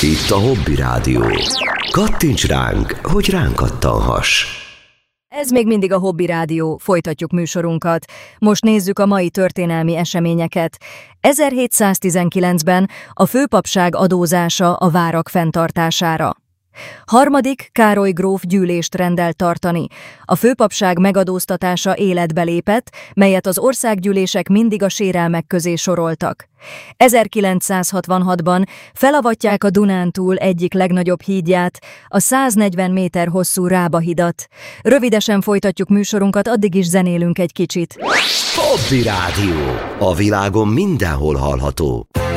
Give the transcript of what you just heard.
Itt a Hobby Rádió. Kattints ránk, hogy ránk kattanhass. Ez még mindig a Hobby Rádió, folytatjuk műsorunkat. Most nézzük a mai történelmi eseményeket. 1719-ben a főpapság adózása a várak fenntartására. Harmadik Károly gróf gyűlést rendelt tartani. A főpapság megadóztatása életbe lépett, melyet az országgyűlések mindig a sérelmek közé soroltak. 1966-ban felavatják a Dunántúl egyik legnagyobb hídját, a 140 méter hosszú Rába hidat. Rövidesen folytatjuk műsorunkat, addig is zenélünk egy kicsit. Hobby Rádió. A világon mindenhol hallható.